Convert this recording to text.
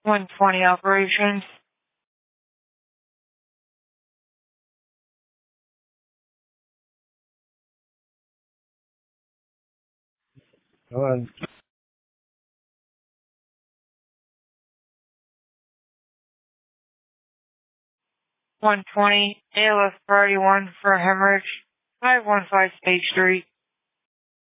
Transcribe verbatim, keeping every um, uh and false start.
one twenty operations. Go ahead. one twenty, A L S priority one for hemorrhage, five one five State Street.